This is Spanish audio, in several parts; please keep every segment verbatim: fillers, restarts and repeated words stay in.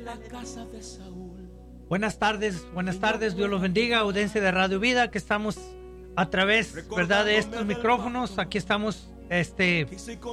Buenas tardes, buenas tardes, Dios los bendiga, audiencia de Radio Vida, que estamos a través, ¿verdad?, de estos micrófonos. Aquí estamos este,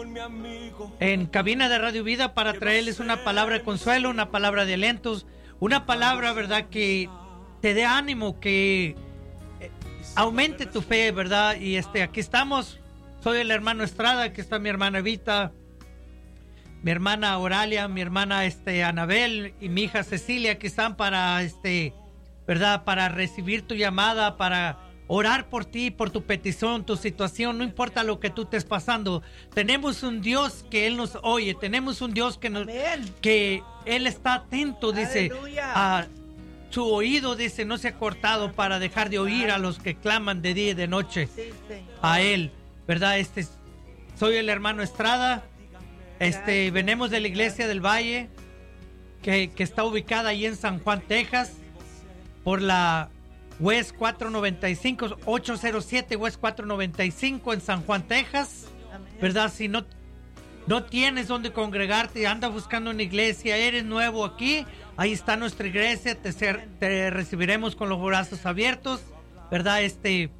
en cabina de Radio Vida para traerles una palabra de consuelo, una palabra de alientos, una palabra, ¿verdad?, que te dé ánimo, que aumente tu fe, ¿verdad? Y este, aquí estamos, soy el hermano Estrada, aquí está mi hermana Evita, mi hermana Oralia, mi hermana este, Anabel y mi hija Cecilia, que están para, este, ¿verdad?, para recibir tu llamada, para orar por ti, por tu petición, tu situación, no importa lo que tú estés pasando. Tenemos un Dios que Él nos oye, tenemos un Dios que, nos, que Él está atento, dice, a su oído, dice, no se ha cortado para dejar de oír a los que claman de día y de noche a Él, ¿verdad? Este, soy el hermano Estrada. Este, venimos de la iglesia del Valle, que, que está ubicada ahí en San Juan, Texas, por la West cuatrocientos noventa y cinco, ochocientos siete West cuatrocientos noventa y cinco en San Juan, Texas, ¿verdad? Si no, no tienes donde congregarte, anda buscando una iglesia, eres nuevo aquí, ahí está nuestra iglesia, te, ser, te recibiremos con los brazos abiertos, ¿verdad? Este,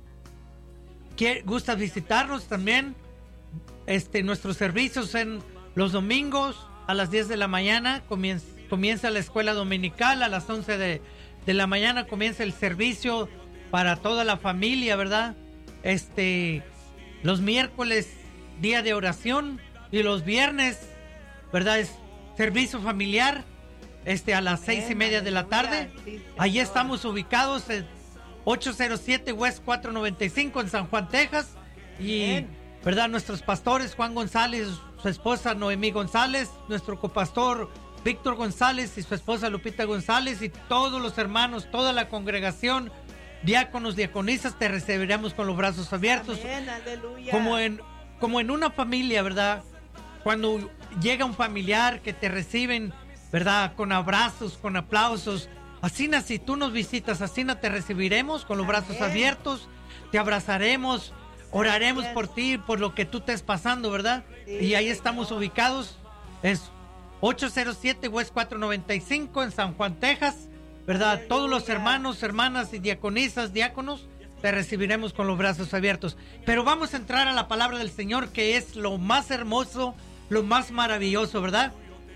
¿gustas visitarnos también? Este, nuestros servicios en los domingos a las diez de la mañana comienza, comienza la escuela dominical, a las once de, de la mañana comienza el servicio para toda la familia, ¿verdad? Este, los miércoles día de oración y los viernes, ¿verdad?, es servicio familiar, este, a las seis y media de la tarde. Allí estamos ubicados en ochocientos siete West cuatrocientos noventa y cinco en San Juan, Texas, y ¿verdad?, nuestros pastores Juan González, su esposa Noemí González, nuestro copastor Víctor González y su esposa Lupita González, y todos los hermanos, toda la congregación, diáconos, diaconisas, te recibiremos con los brazos abiertos. Amén, aleluya. Como en, como en una familia, ¿verdad? Cuando llega un familiar que te reciben, ¿verdad?, con abrazos, con aplausos. Así, si tú nos visitas, así te recibiremos con los Amén. brazos abiertos, te abrazaremos. Oraremos por ti, por lo que tú estés pasando, ¿verdad? Sí, y ahí estamos Señor. ubicados. Es ochocientos siete West cuatrocientos noventa y cinco en San Juan, Texas, ¿verdad? Aleluya. Todos los hermanos, hermanas y diaconisas, diáconos, te recibiremos con los brazos abiertos. Pero vamos a entrar a la palabra del Señor, que es lo más hermoso, lo más maravilloso, ¿verdad?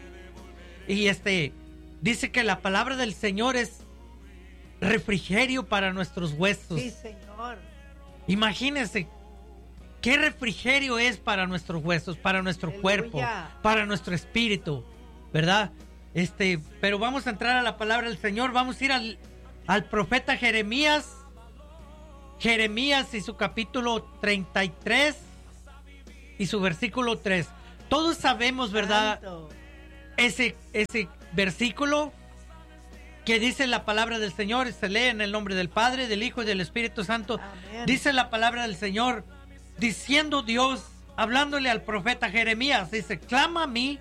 Y este, dice que la palabra del Señor es refrigerio para nuestros huesos. Sí, Señor. Imagínense qué refrigerio es para nuestros huesos, para nuestro Aleluya. Cuerpo, para nuestro espíritu, ¿verdad? Este, pero vamos a entrar a la palabra del Señor. Vamos a ir al, al profeta Jeremías, Jeremías y su capítulo treinta y tres y su versículo tres. Todos sabemos, ¿verdad? Santo. Ese, ese versículo que dice la palabra del Señor, se lee en el nombre del Padre, del Hijo y del Espíritu Santo. Amén. Dice la palabra del Señor, diciendo Dios, hablándole al profeta Jeremías, dice, clama a mí